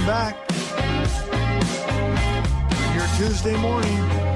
Welcome back. Your Tuesday morning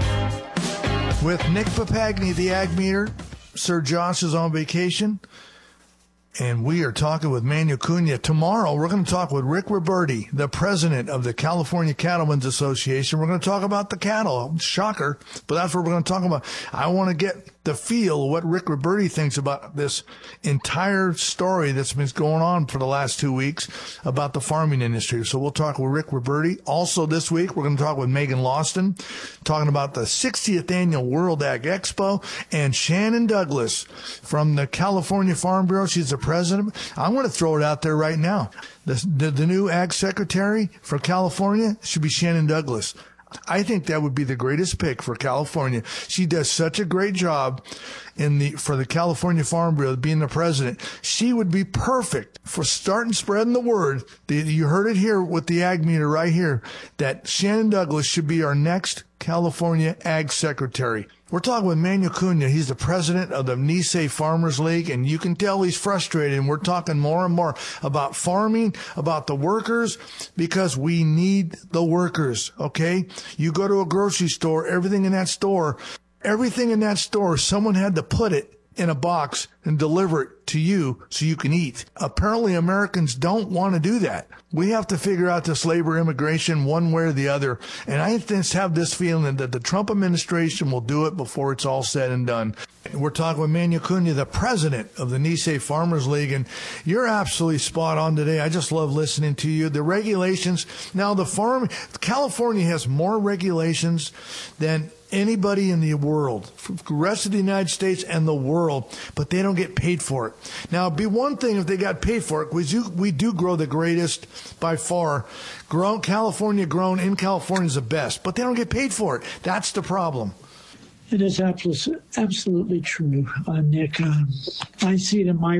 with Nick Papagni, the Ag Meter. Sir Josh is on vacation. And we are talking with Manuel Cunha. Tomorrow, we're going to talk with Rick Roberti, the president of the California Cattlemen's Association. We're going to talk about the cattle. Shocker, but that's what we're going to talk about. I want to get the feel of what Rick Roberti thinks about this entire story that's been going on for the last 2 weeks about the farming industry. So we'll talk with Rick Roberti. Also this week, we're going to talk with Megan Lawson, talking about the 60th Annual World Ag Expo, and Shannon Douglas from the California Farm Bureau. She's the president. I want to throw it out there right now. The new Ag Secretary for California should be Shannon Douglas. I think that would be the greatest pick for California. She does such a great job for the California Farm Bureau, being the president. She would be perfect for starting spreading the word. You heard it here with the Ag Meter right here, that Shannon Douglas should be our next California Ag Secretary. We're talking with Manuel Cunha. He's the president of the Nisei Farmers League, and you can tell he's frustrated. And we're talking more and more about farming, about the workers, because we need the workers, okay? You go to a grocery store, everything in that store, someone had to put it in a box and deliver it to you so you can eat. Apparently, Americans don't want to do that. We have to figure out this labor immigration one way or the other. And I just have this feeling that the Trump administration will do it before it's all said and done. We're talking with Manuel Cunha, the president of the Nisei Farmers League, and you're absolutely spot on today. I just love listening to you. The regulations, now California has more regulations than anybody in the world, the rest of the United States and the world, but they don't get paid for it. Now, it'd be one thing if they got paid for it. We do grow the greatest by far. California grown in California is the best, but they don't get paid for it. That's the problem. It is absolutely true, Nick. I see it in my